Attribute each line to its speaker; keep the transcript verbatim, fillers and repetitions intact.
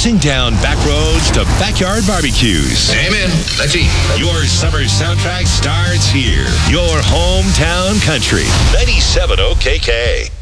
Speaker 1: Racing down back roads to backyard barbecues.
Speaker 2: Amen. Let's eat.
Speaker 1: Your summer soundtrack starts here. Your hometown country. ninety-seven O K K.